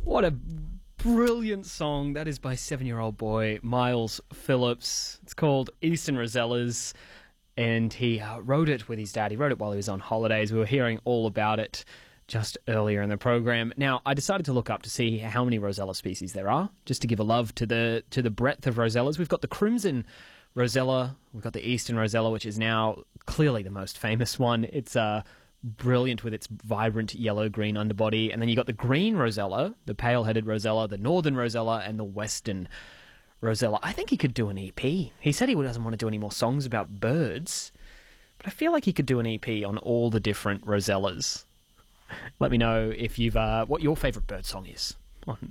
What a brilliant song. That is by 7-year-old boy Miles Phillips. It's called Eastern Rosellas, and he wrote it with his dad. He wrote it while he was on holidays. We were hearing all about it just earlier in the program. Now, I decided to look up to see how many Rosella species there are, just to give a love to the breadth of Rosellas. We've got the Crimson Rosella, we've got the Eastern Rosella, which is now clearly the most famous one. It's brilliant with its vibrant yellow-green underbody. And then you got the Green Rosella, the pale-headed Rosella, the Northern Rosella, and the Western Rosella. I think he could do an EP. He said he doesn't want to do any more songs about birds, but I feel like he could do an EP on all the different Rosellas. Let me know if you've what your favourite bird song is on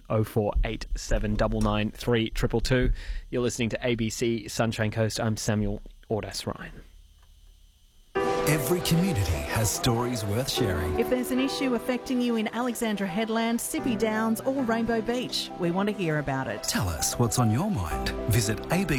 0487993222. You're listening to ABC Sunshine Coast. I'm Samuel Audas Ryan. Every community has stories worth sharing. If there's an issue affecting you in Alexandra Headland, Sippy Downs or Rainbow Beach, we want to hear about it. Tell us what's on your mind. Visit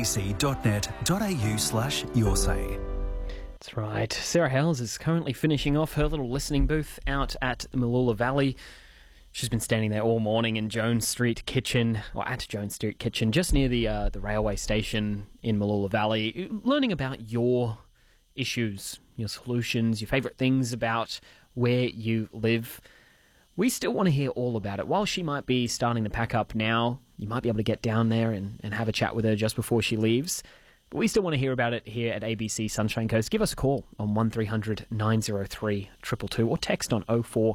abc.net.au/yoursay. That's right. Sarah Hales is currently finishing off her little listening booth out at Mooloolah Valley. She's been standing there all morning in Jones Street Kitchen, or at Jones Street Kitchen, just near the railway station in Mooloolah Valley, learning about your issues, your solutions, your favourite things about where you live. We still want to hear all about it. While she might be starting to pack up now, you might be able to get down there and have a chat with her just before she leaves. But we still want to hear about it here at ABC Sunshine Coast. Give us a call on 1300 903 222 or text on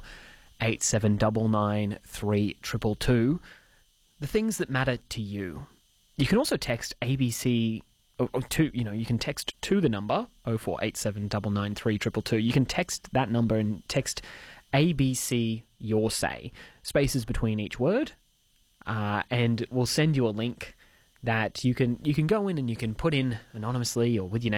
0487993222. The things that matter to you. You can also text ABC you can text to the number 0487993222. You can text that number and text ABC Your Say, spaces between each word, and we'll send you a link that you can go in and you can put in anonymously or with your name